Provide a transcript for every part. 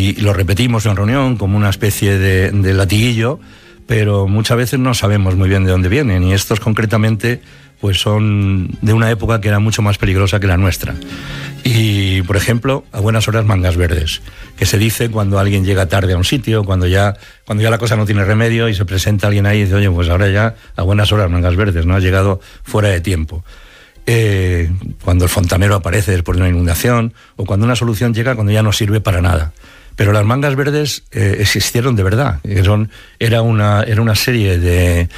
y lo repetimos en reunión como una especie de latiguillo, pero muchas veces no sabemos muy bien de dónde vienen, y estos concretamente pues son de una época que era mucho más peligrosa que la nuestra. Y, por ejemplo, a buenas horas mangas verdes, que se dice cuando alguien llega tarde a un sitio, cuando ya la cosa no tiene remedio y se presenta alguien ahí y dice, oye, pues ahora ya a buenas horas mangas verdes, ¿no? Ha llegado fuera de tiempo. Cuando el fontanero aparece después de una inundación, o cuando una solución llega cuando ya no sirve para nada. Pero las mangas verdes existieron de verdad. Era una serie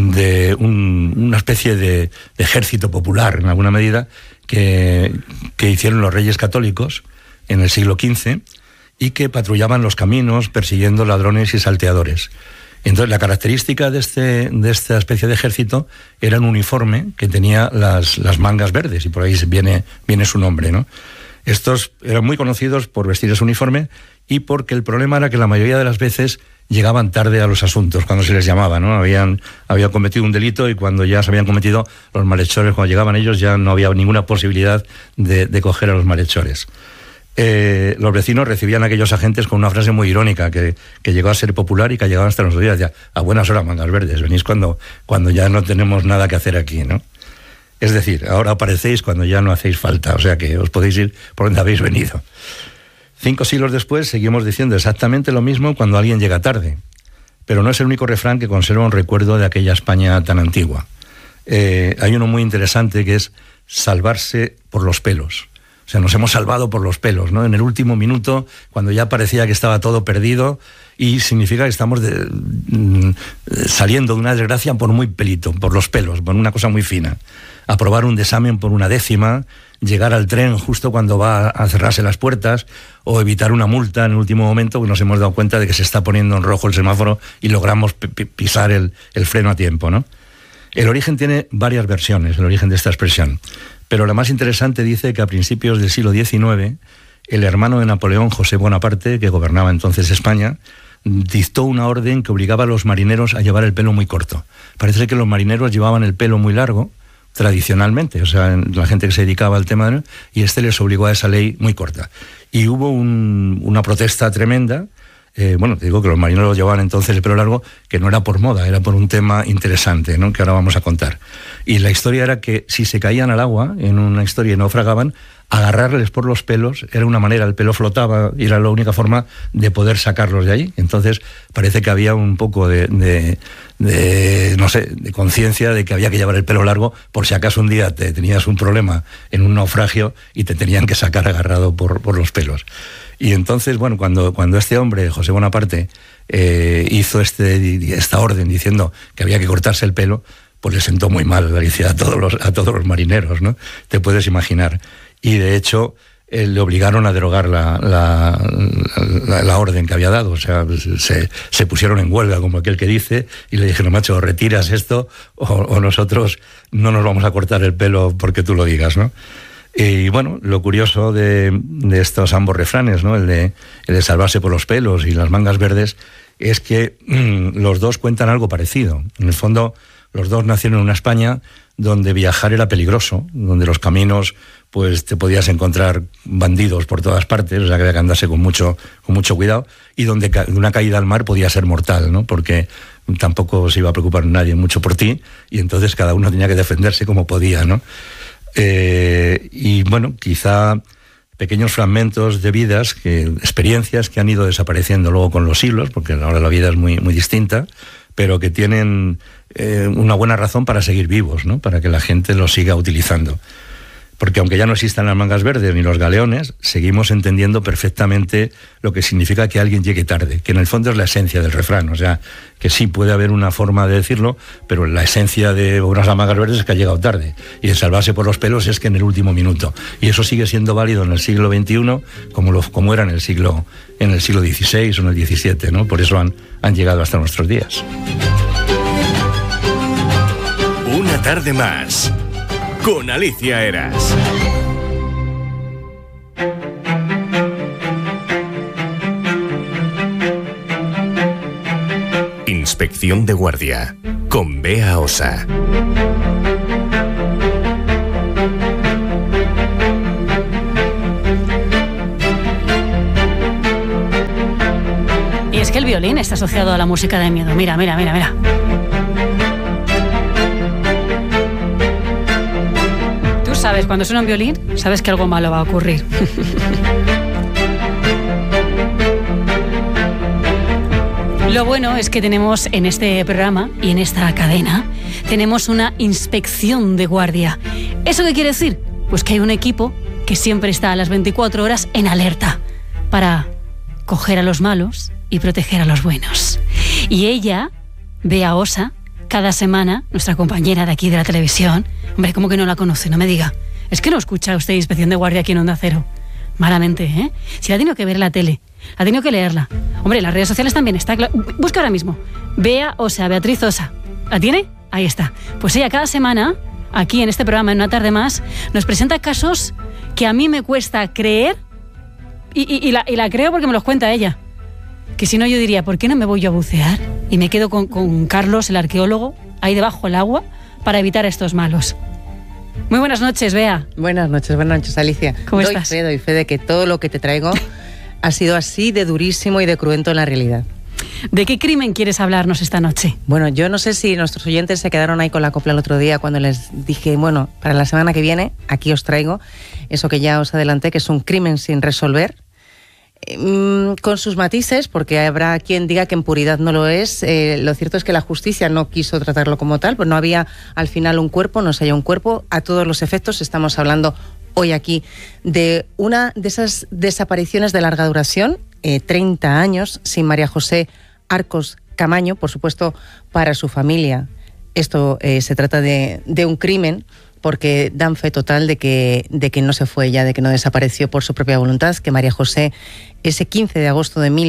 una especie de ejército popular, en alguna medida, que hicieron los reyes católicos en el siglo XV y que patrullaban los caminos persiguiendo ladrones y salteadores. Entonces, la característica de esta especie de ejército era un uniforme que tenía las mangas verdes, y por ahí viene su nombre, ¿no? Estos eran muy conocidos por vestir ese uniforme y porque el problema era que la mayoría de las veces llegaban tarde a los asuntos cuando se les llamaba, ¿no? Habían cometido un delito, y cuando ya se habían cometido los malhechores, cuando llegaban ellos ya no había ninguna posibilidad de coger a los malhechores. Los vecinos recibían a aquellos agentes con una frase muy irónica que llegó a ser popular y que ha llegado hasta nuestros días: ya, a buenas horas mangas verdes, venís cuando ya no tenemos nada que hacer aquí, ¿no? Es decir, ahora aparecéis cuando ya no hacéis falta, o sea que os podéis ir por donde habéis venido. 5 siglos después seguimos diciendo exactamente lo mismo cuando alguien llega tarde, pero no es el único refrán que conserva un recuerdo de aquella España tan antigua. Hay uno muy interesante que es salvarse por los pelos. O sea, nos hemos salvado por los pelos, ¿no? En el último minuto, cuando ya parecía que estaba todo perdido, y significa que estamos saliendo de una desgracia por muy pelito, por los pelos, por una cosa muy fina. Aprobar un desamen por una décima, llegar al tren justo cuando va a cerrarse las puertas, o evitar una multa en el último momento, que nos hemos dado cuenta de que se está poniendo en rojo el semáforo y logramos pisar el freno a tiempo, ¿no? El origen tiene varias versiones, el origen de esta expresión, pero la más interesante dice que a principios del siglo XIX, el hermano de Napoleón, José Bonaparte, que gobernaba entonces España, dictó una orden que obligaba a los marineros a llevar el pelo muy corto. Parece que los marineros llevaban el pelo muy largo, tradicionalmente, o sea, la gente que se dedicaba al tema, ¿no? Y les obligó a esa ley muy corta. Y hubo una protesta tremenda. Te digo que los marineros llevaban entonces el pelo largo, que no era por moda, era por un tema interesante, ¿no? Que ahora vamos a contar. Y la historia era que si se caían al agua, en una historia y naufragaban, agarrarles por los pelos era una manera, el pelo flotaba y era la única forma de poder sacarlos de ahí. Entonces parece que había un poco de conciencia de que había que llevar el pelo largo por si acaso un día tenías un problema en un naufragio y te tenían que sacar agarrado por los pelos. Y entonces, cuando este hombre, José Bonaparte, hizo esta orden diciendo que había que cortarse el pelo, pues le sentó muy mal, Galicia, a todos los marineros, ¿no? Te puedes imaginar. Y de hecho le obligaron a derogar la orden que había dado. O sea, se pusieron en huelga, como aquel que dice, y le dijeron: macho, retiras esto o nosotros no nos vamos a cortar el pelo porque tú lo digas, ¿no? Y bueno, lo curioso de estos ambos refranes, ¿no? El de salvarse por los pelos y las mangas verdes, es que los dos cuentan algo parecido. En el fondo, los dos nacieron en una España donde viajar era peligroso, donde los caminos, pues te podías encontrar bandidos por todas partes, o sea que había que andarse con mucho cuidado, y donde una caída al mar podía ser mortal, ¿no? Porque tampoco se iba a preocupar nadie mucho por ti, y entonces cada uno tenía que defenderse como podía, ¿no? Y bueno, quizá pequeños fragmentos de vidas, experiencias que han ido desapareciendo luego con los siglos, porque ahora la vida es muy, muy distinta, pero que tienen una buena razón para seguir vivos, ¿no? Para que la gente los siga utilizando. Porque aunque ya no existan las mangas verdes ni los galeones, seguimos entendiendo perfectamente lo que significa que alguien llegue tarde, que en el fondo es la esencia del refrán. O sea, que sí puede haber una forma de decirlo, pero la esencia de unas mangas verdes es que ha llegado tarde, y de salvarse por los pelos es que en el último minuto. Y eso sigue siendo válido en el siglo XXI como era en el siglo XVI o en el XVII, ¿no? Por eso han llegado hasta nuestros días. Una tarde más con Alicia Eras. Inspección de guardia con Bea Osa. Es que el violín está asociado a la música de miedo. Mira. Tú sabes, cuando suena un violín, sabes que algo malo va a ocurrir. Lo bueno es que tenemos en este programa y en esta cadena, tenemos una inspección de guardia. ¿Eso qué quiere decir? Pues que hay un equipo que siempre está a las 24 horas en alerta para coger a los malos y proteger a los buenos. Y ella, Bea Osa, cada semana, nuestra compañera de aquí de la televisión, hombre, ¿cómo que no la conoce? No me diga. Es que no escucha usted Inspección de Guardia aquí en Onda Cero. Malamente, ¿eh? Si la ha tenido que ver en la tele, ha tenido que leerla. Hombre, en las redes sociales también está. Busca ahora mismo. Bea Osa, Beatriz Osa. ¿La tiene? Ahí está. Pues ella cada semana, aquí en este programa, en Una Tarde Más, nos presenta casos que a mí me cuesta creer y la creo porque me los cuenta ella. Que si no yo diría, ¿por qué no me voy yo a bucear? Y me quedo con Carlos, el arqueólogo, ahí debajo del agua, para evitar a estos malos. Muy buenas noches, Bea. Buenas noches, Alicia. ¿Cómo estás? Doy fe de que todo lo que te traigo ha sido así de durísimo y de cruento en la realidad. ¿De qué crimen quieres hablarnos esta noche? Bueno, yo no sé si nuestros oyentes se quedaron ahí con la copla el otro día cuando les dije, bueno, para la semana que viene, aquí os traigo eso que ya os adelanté, que es un crimen sin resolver, con sus matices, porque habrá quien diga que en puridad no lo es. Lo cierto es que la justicia no quiso tratarlo como tal, pues no había al final un cuerpo, no se halló un cuerpo. A todos los efectos estamos hablando hoy aquí de una de esas desapariciones de larga duración, 30 años sin María José Arcos Camaño, por supuesto para su familia. Esto se trata de un crimen, porque dan fe total de que no se fue ella, de que no desapareció por su propia voluntad, que María José ese 15 de agosto de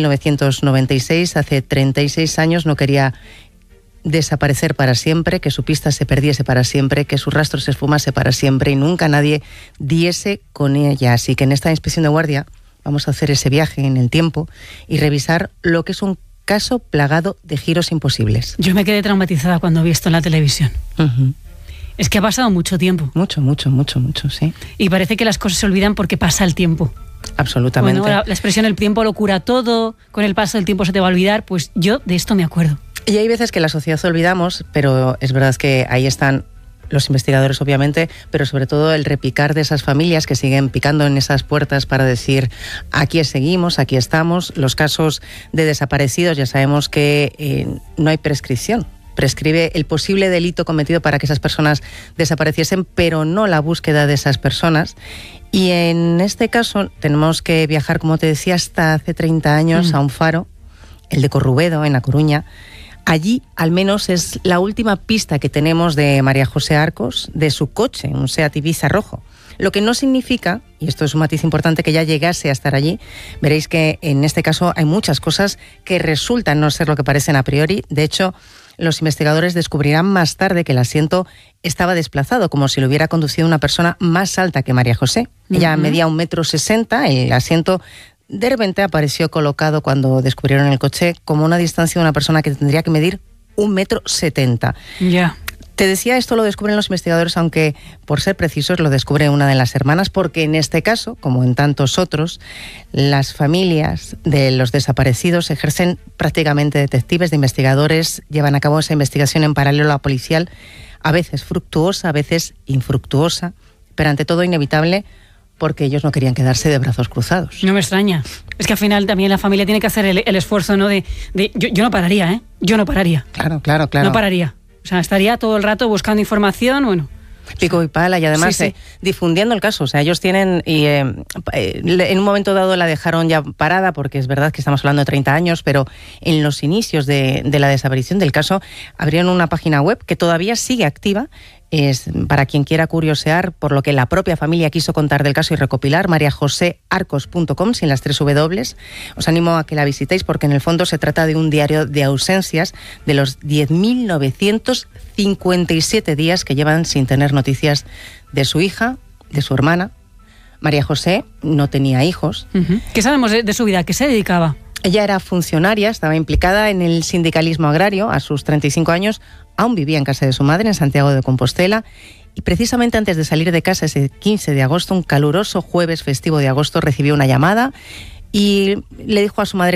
1996, hace 36 años, no quería desaparecer para siempre, que su pista se perdiese para siempre, que su rastro se esfumase para siempre y nunca nadie diese con ella. Así que en esta inspección de guardia vamos a hacer ese viaje en el tiempo y revisar lo que es un caso plagado de giros imposibles. Yo me quedé traumatizada cuando vi esto en la televisión. Uh-huh. Es que ha pasado mucho tiempo. Mucho, sí. Y parece que las cosas se olvidan porque pasa el tiempo. Absolutamente. Bueno, la expresión el tiempo lo cura todo, con el paso del tiempo se te va a olvidar, pues yo de esto me acuerdo. Y hay veces que la sociedad olvidamos, pero es verdad que ahí están los investigadores, obviamente, pero sobre todo el repicar de esas familias que siguen picando en esas puertas para decir, aquí seguimos, aquí estamos. Los casos de desaparecidos, ya sabemos que no hay prescripción. Prescribe el posible delito cometido para que esas personas desapareciesen, pero no la búsqueda de esas personas. Y en este caso tenemos que viajar, como te decía, hasta hace 30 años a un faro, el de Corrubedo, en A Coruña. Allí, al menos, es la última pista que tenemos de María José Arcos, de su coche, un Seat Ibiza rojo. Lo que no significa, y esto es un matiz importante, que ya llegase a estar allí. Veréis que en este caso hay muchas cosas que resultan no ser lo que parecen a priori. De hecho, los investigadores descubrirán más tarde que el asiento estaba desplazado, como si lo hubiera conducido una persona más alta que María José. Ella medía 1,60 m, el asiento de repente apareció colocado cuando descubrieron el coche como una distancia de una persona que tendría que medir 1,70 m. Ya. Te decía, esto lo descubren los investigadores, aunque por ser precisos lo descubre una de las hermanas, porque en este caso, como en tantos otros, las familias de los desaparecidos ejercen prácticamente detectives, de investigadores, llevan a cabo esa investigación en paralelo a la policial, a veces fructuosa, a veces infructuosa, pero ante todo inevitable, porque ellos no querían quedarse de brazos cruzados. No me extraña. Es que al final también la familia tiene que hacer el esfuerzo, ¿no? Yo no pararía, ¿eh? Yo no pararía. Claro. No pararía. O sea, estaría todo el rato buscando información, bueno. Pico y pala, y además difundiendo el caso. O sea, ellos tienen, y en un momento dado la dejaron ya parada, porque es verdad que estamos hablando de 30 años, pero en los inicios de la desaparición del caso abrieron una página web que todavía sigue activa. Es para quien quiera curiosear por lo que la propia familia quiso contar del caso y recopilar, mariajosearcos.com, sin las 3 W. Os animo a que la visitéis, porque en el fondo se trata de un diario de ausencias de los 10.957 días que llevan sin tener noticias de su hija, de su hermana. María José no tenía hijos. ¿Qué sabemos de su vida? ¿A qué se dedicaba? Ella era funcionaria, estaba implicada en el sindicalismo agrario. A sus 35 años aún vivía en casa de su madre, en Santiago de Compostela, y precisamente antes de salir de casa ese 15 de agosto, un caluroso jueves festivo de agosto, recibió una llamada y le dijo a su madre